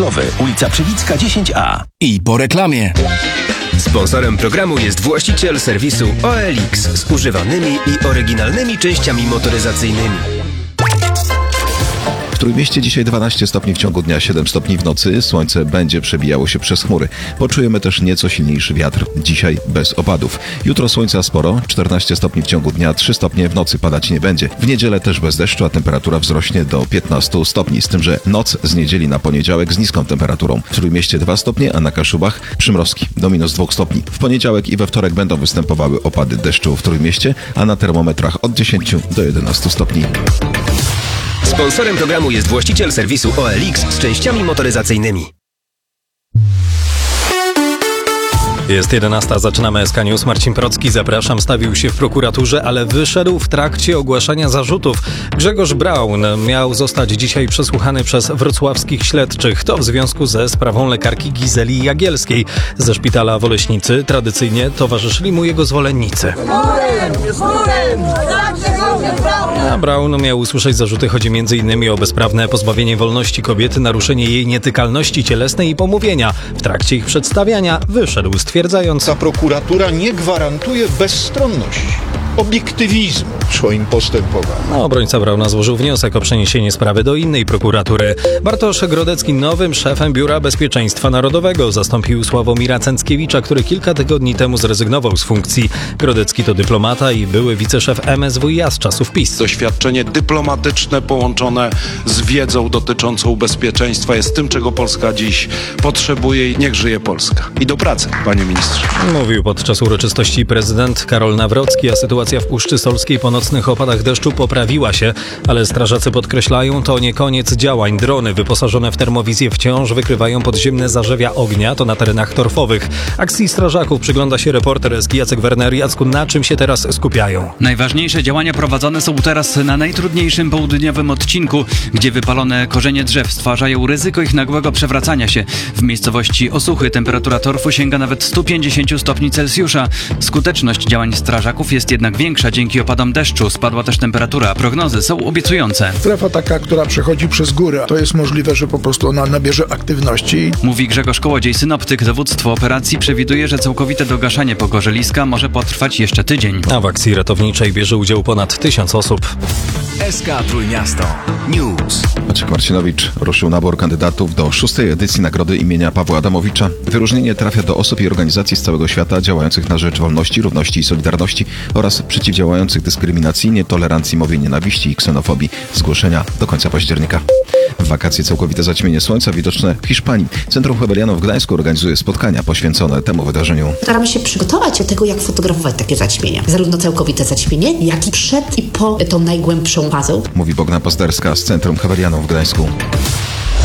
handlowy, ulica Przywicka 10A. I po reklamie. Sponsorem programu jest właściciel serwisu OLX z używanymi i oryginalnymi częściami motoryzacyjnymi. W Trójmieście dzisiaj 12 stopni w ciągu dnia, 7 stopni w nocy. Słońce będzie przebijało się przez chmury. Poczujemy też nieco silniejszy wiatr. Dzisiaj bez opadów. Jutro słońca sporo, 14 stopni w ciągu dnia, 3 stopnie w nocy padać nie będzie. W niedzielę też bez deszczu, a temperatura wzrośnie do 15 stopni. Z tym, że noc z niedzieli na poniedziałek z niską temperaturą. W Trójmieście 2 stopnie, a na Kaszubach przymrozki do -2 stopni. W poniedziałek i we wtorek będą występowały opady deszczu w Trójmieście, a na termometrach od 10 do 11 stopni. Sponsorem programu jest właściciel serwisu OLX z częściami motoryzacyjnymi. Jest 11, zaczynamy SK News. Marcin Procki, zapraszam, stawił się w prokuraturze, ale wyszedł w trakcie ogłaszania zarzutów. Grzegorz Braun miał zostać dzisiaj przesłuchany przez wrocławskich śledczych. To w związku ze sprawą lekarki Gizeli Jagielskiej. Ze szpitala w Oleśnicy tradycyjnie towarzyszyli mu jego zwolennicy. A Braun miał usłyszeć zarzuty. Chodzi m.in. o bezprawne pozbawienie wolności kobiety, naruszenie jej nietykalności cielesnej i pomówienia. W trakcie ich przedstawiania wyszedł stwierdzając: ta prokuratura nie gwarantuje bezstronności, obiektywizmu w swoim postępowaniu. Obrońca Brauna złożył wniosek o przeniesienie sprawy do innej prokuratury. Bartosz Grodecki nowym szefem Biura Bezpieczeństwa Narodowego zastąpił Sławomira Cęckiewicza, który kilka tygodni temu zrezygnował z funkcji. Grodecki to dyplomata i były wiceszef MSWiA z czasów PiS. Doświadczenie dyplomatyczne połączone z wiedzą dotyczącą bezpieczeństwa jest tym, czego Polska dziś potrzebuje i niech żyje Polska. I do pracy, panie ministrze. Mówił podczas uroczystości prezydent Karol Nawrocki, a sytuacja w Puszczy Solskiej po nocnych opadach deszczu poprawiła się, ale strażacy podkreślają, to nie koniec działań. Drony wyposażone w termowizję wciąż wykrywają podziemne zarzewia ognia, to na terenach torfowych. Akcji strażaków przygląda się reporter SK Jacek Werner. Jacku, na czym się teraz skupiają? Najważniejsze działania prowadzone są teraz na najtrudniejszym południowym odcinku, gdzie wypalone korzenie drzew stwarzają ryzyko ich nagłego przewracania się. W miejscowości Osuchy temperatura torfu sięga nawet 150 stopni Celsjusza. Skuteczność działań strażaków jest jednak większa dzięki opadom deszczu. Spadła też temperatura. Prognozy są obiecujące. Strefa taka, która przechodzi przez górę, to jest możliwe, że po prostu ona nabierze aktywności. Mówi Grzegorz Kołodziej, synoptyk. Dowództwo operacji przewiduje, że całkowite dogaszanie pogorzeliska może potrwać jeszcze tydzień. A w akcji ratowniczej bierze udział ponad 1000 osób. SK Trójmiasto News. Maciek Marcinowicz ruszył nabór kandydatów do 6. edycji Nagrody imienia Pawła Adamowicza. Wyróżnienie trafia do osób i organizacji z całego świata działających na rzecz wolności, równości i solidarności oraz przeciwdziałających dyskryminacji, nietolerancji, mowie nienawiści i ksenofobii. Zgłoszenia do końca października. W wakacje całkowite zaćmienie słońca widoczne w Hiszpanii. Centrum Heveliano w Gdańsku organizuje spotkania poświęcone temu wydarzeniu. Staramy się przygotować do tego, jak fotografować takie zaćmienia. Zarówno całkowite zaćmienie, jak i przed i po tą najgłębszą fazą. Mówi Bogna Pozderska z Centrum Heveliano w Gdańsku.